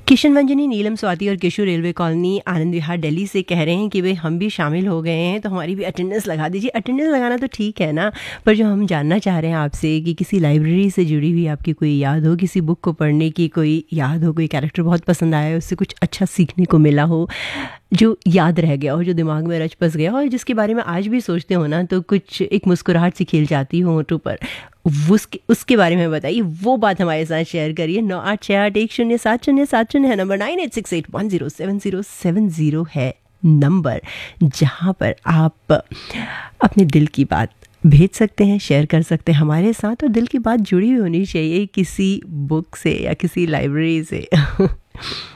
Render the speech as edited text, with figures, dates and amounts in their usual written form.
किशन मंजनी, नीलम स्वाति और किशोर railway colony Anand Vihar Delhi से कह रहे हैं कि भाई हम भी शामिल हो गए हैं तो हमारी भी अटेंडेंस लगा दीजिए। अटेंडेंस लगाना तो ठीक है ना, पर जो हम जानना चाह रहे हैं आपसे कि किसी लाइब्रेरी से जुड़ी हुई आपकी कोई याद हो, किसी बुक को पढ़ने की कोई याद हो, कोई कैरेक्टर बहुत पसंद आया हो, उससे कुछ अच्छा सीखने को मिला हो, जो याद रह गया हो, जो दिमाग में रच बस गया हो और जिसके बारे में आज भी सोचते हो ना तो कुछ एक मुस्कुराहट सी खिल जाती हो होंठों पर, उसके बारे में बताइए। वो बात हमारे साथ शेयर करिए। 9868107070 है नंबर, 9868107070 है नंबर, जहाँ पर आप अपने दिल की बात भेज सकते हैं, शेयर कर सकते हैं हमारे साथ। और दिल की बात जुड़ी हुई होनी चाहिए किसी बुक से या किसी लाइब्रेरी से।